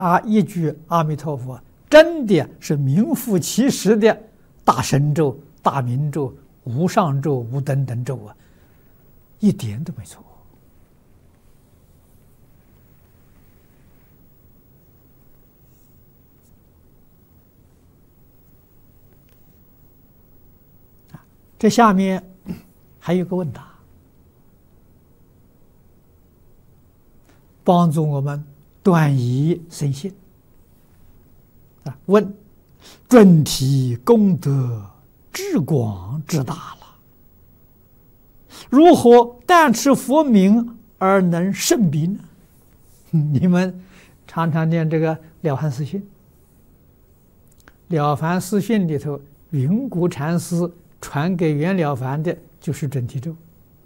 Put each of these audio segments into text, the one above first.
一句阿弥陀佛，真的是名副其实的大神咒、大明咒、无上咒、无等等咒啊，一点都没错。这下面还有个问答，帮助我们断疑生信。问：准提功德至广至大了，如何但持佛名而能胜彼呢？你们常常念这个《了凡四训》，《了凡四训》里头，云谷禅师传给袁了凡的就是准提咒。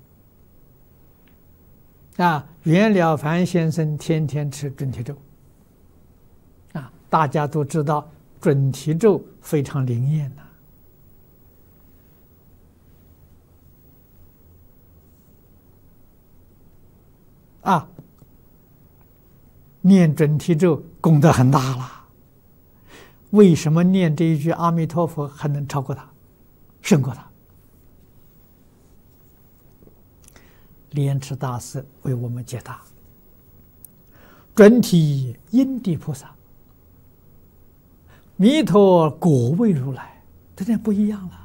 袁了凡先生天天吃准提咒。大家都知道准提咒非常灵验呐。念准提咒功德很大了。为什么念这一句阿弥陀佛还能超过他？胜过他。莲池大师为我们解答：准提因地菩萨，弥陀果位如来，这点不一样了。